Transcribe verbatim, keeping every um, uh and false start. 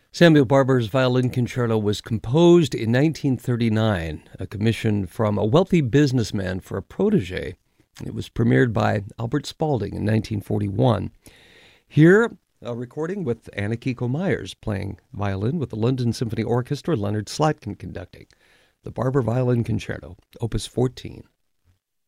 Samuel Barber's Violin Concerto was composed in nineteen thirty-nine, a commission from a wealthy businessman for a protege. It was premiered by Albert Spaulding in nineteen forty-one. Here, a recording with Anna Kiko Myers playing violin with the London Symphony Orchestra, Leonard Slatkin conducting. The Barber Violin Concerto, Opus fourteen.